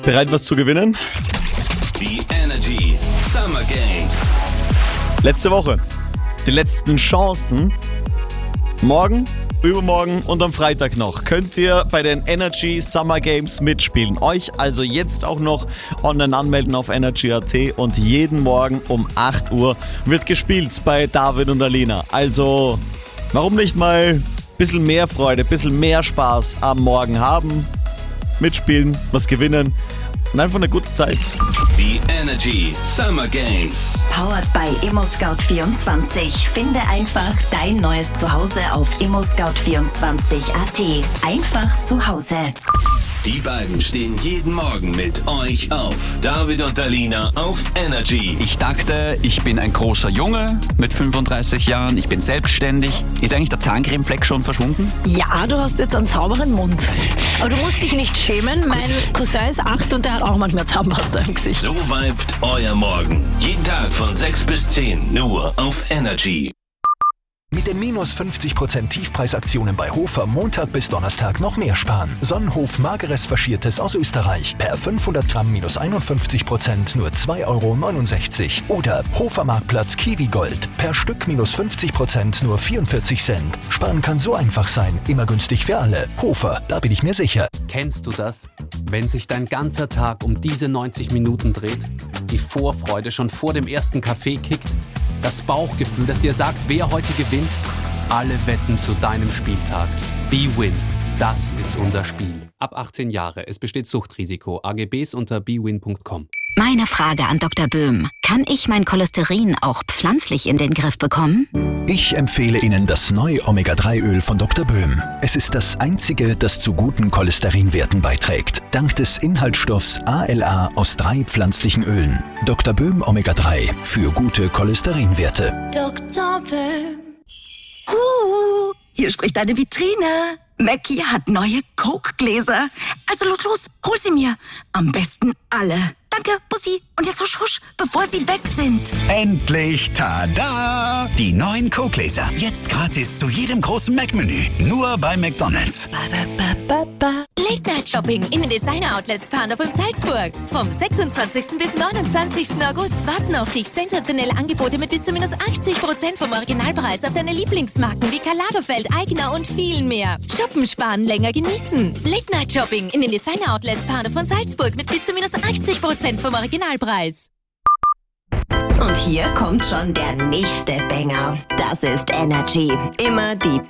Bereit, was zu gewinnen? Die Energy Summer Games. Letzte Woche. Die letzten Chancen. Morgen, übermorgen und am Freitag noch könnt ihr bei den Energy Summer Games mitspielen. Euch also jetzt auch noch online anmelden auf energy.at und jeden Morgen um 8 Uhr wird gespielt bei David und Alina. Also, warum nicht mal ein bisschen mehr Freude, ein bisschen mehr Spaß am Morgen haben, mitspielen, was gewinnen und einfach eine gute Zeit. Die Energy Summer Games. Powered by ImmoScout24. Finde einfach dein neues Zuhause auf ImmoScout24.at. Einfach zu Hause. Die beiden stehen jeden Morgen mit euch auf. David und Alina auf Energy. Ich dachte, ich bin ein großer Junge mit 35 Jahren. Ich bin selbstständig. Ist eigentlich der Zahncremefleck schon verschwunden? Ja, du hast jetzt einen sauberen Mund. Aber du musst dich nicht schämen. Mein Cousin ist 8 und der hat auch manchmal Zahnpasta im Gesicht. So vibet euer Morgen. Jeden Tag von 6 bis 10 nur auf Energy. Mit den minus 50% Tiefpreisaktionen bei Hofer Montag bis Donnerstag noch mehr sparen. Sonnenhof Mageres Faschiertes aus Österreich. Per 500 Gramm minus 51% nur 2,69 €. Oder Hofer Marktplatz Kiwi Gold. Per Stück minus 50% nur 44 Cent. Sparen kann so einfach sein. Immer günstig für alle. Hofer, da bin ich mir sicher. Kennst du das? Wenn sich dein ganzer Tag um diese 90 Minuten dreht, die Vorfreude schon vor dem ersten Kaffee kickt, das Bauchgefühl, das dir sagt, wer heute gewinnt, alle wetten zu deinem Spieltag. bwin, das ist unser Spiel. Ab 18 Jahre, es besteht Suchtrisiko. AGBs unter bwin.com. Meine Frage an Dr. Böhm. Kann ich mein Cholesterin auch pflanzlich in den Griff bekommen? Ich empfehle Ihnen das neue Omega-3-Öl von Dr. Böhm. Es ist das einzige, das zu guten Cholesterinwerten beiträgt. Dank des Inhaltsstoffs ALA aus 3 pflanzlichen Ölen. Dr. Böhm Omega-3 für gute Cholesterinwerte. Dr. Böhm. Hier spricht eine Vitrine. Mackie hat neue Coke-Gläser. Also los, hol sie mir. Am besten alle. Danke, Bussi. Und jetzt husch, husch, bevor sie weg sind. Endlich, tada! Die neuen Coke-Gläser. Jetzt gratis zu jedem großen Mac-Menü. Nur bei McDonald's. Late-Night-Shopping in den Designer-Outlets Pandorf und Salzburg. Vom 26. bis 29. August warten auf dich sensationelle Angebote mit bis zu minus 80% vom Originalpreis auf deine Lieblingsmarken wie Karl Lagerfeld, Aigner und viel mehr. Shoppen, sparen, länger genießen. Late-Night-Shopping in den Designer-Outlets Pandorf und Salzburg mit bis zu minus 80% vom Originalpreis. Und hier kommt schon der nächste Banger. Das ist Energy. Immer die